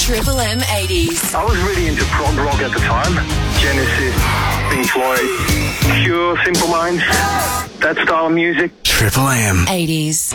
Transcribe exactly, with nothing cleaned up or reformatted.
Triple M eighties. I was really into prog rock at the time. Genesis, Pink Floyd, Cure, Simple Minds, that style of music. Triple M eighties.